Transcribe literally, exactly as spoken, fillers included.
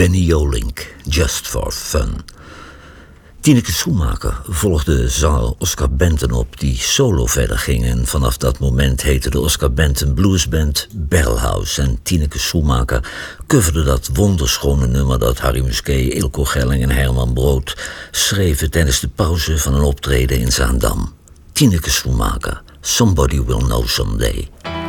Benny Jolink, Just for Fun. Tineke Schoenmaker volgde zanger Oscar Benton op, die solo verder ging. En vanaf dat moment heette de Oscar Benton Bluesband Barrelhouse. En Tineke Schoenmaker coverde dat wonderschone nummer dat Harry Musquet, Ilko Gelling en Herman Brood schreven tijdens de pauze van een optreden in Zaandam. Tineke Schoenmaker, Somebody Will Know Someday.